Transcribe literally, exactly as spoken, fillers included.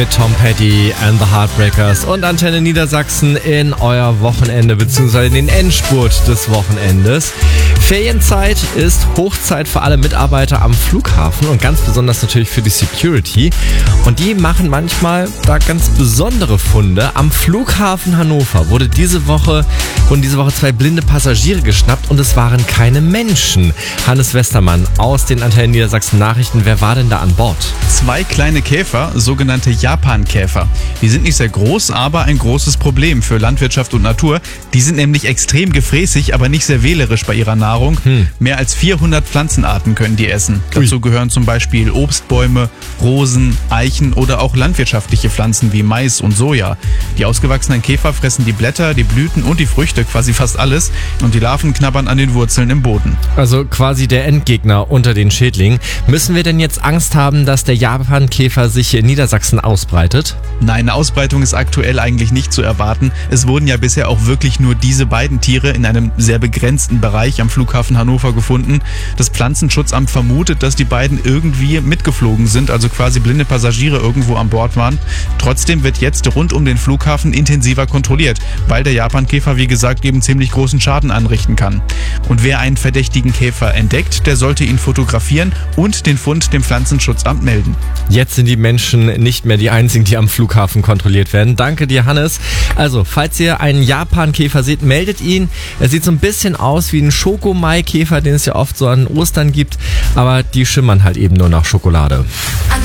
mit Tom Petty and the Heartbreakers und Antenne Niedersachsen in euer Wochenende bzw. in den Endspurt des Wochenendes. Ferienzeit ist Hochzeit für alle Mitarbeiter am Flughafen und ganz besonders natürlich für die Security. Und die machen manchmal da ganz besondere Funde. Am Flughafen Hannover wurde diese Woche, wurden diese Woche zwei blinde Passagiere geschnappt und es waren keine Menschen. Hannes Westermann aus den Antenne Niedersachsen Nachrichten. Wer war denn da an Bord? Zwei kleine Käfer, sogenannte Japankäfer. Die sind nicht sehr groß, aber ein großes Problem für Landwirtschaft und Natur. Die sind nämlich extrem gefräßig, aber nicht sehr wählerisch bei ihrer Nahrung. Hm. Mehr als vierhundert Pflanzenarten können die essen. Ui. Dazu gehören zum Beispiel Obstbäume, Rosen, Eichen oder auch landwirtschaftliche Pflanzen wie Mais und Soja. Die ausgewachsenen Käfer fressen die Blätter, die Blüten und die Früchte, quasi fast alles. Und die Larven knabbern an den Wurzeln im Boden. Also quasi der Endgegner unter den Schädlingen. Müssen wir denn jetzt Angst haben, dass der Japankäfer sich hier in Niedersachsen ausbreitet? Nein, eine Ausbreitung ist aktuell eigentlich nicht zu erwarten. Es wurden ja bisher auch wirklich nur diese beiden Tiere in einem sehr begrenzten Bereich am Flughafen Hannover gefunden. Das Pflanzenschutzamt vermutet, dass die beiden irgendwie mitgeflogen sind, also quasi blinde Passagiere irgendwo an Bord waren. Trotzdem wird jetzt rund um den Flughafen intensiver kontrolliert, weil der Japankäfer, wie gesagt, eben ziemlich großen Schaden anrichten kann. Und wer einen verdächtigen Käfer entdeckt, der sollte ihn fotografieren und den Fund dem Pflanzenschutzamt melden. Jetzt sind die Menschen nicht mehr die einzigen, die am Flughafen kontrolliert werden. Danke dir, Hannes. Also, falls ihr einen Japankäfer seht, meldet ihn. Er sieht so ein bisschen aus wie ein Schokomaikäfer, den es ja oft so an Ostern gibt, aber die schimmern halt eben nur nach Schokolade.